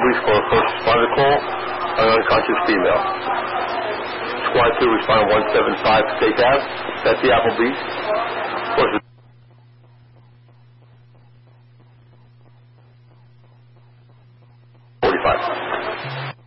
police for a first responder call on an unconscious female. Squad 2 responded 175 State Ave. That's the Applebee's. What's it? 45.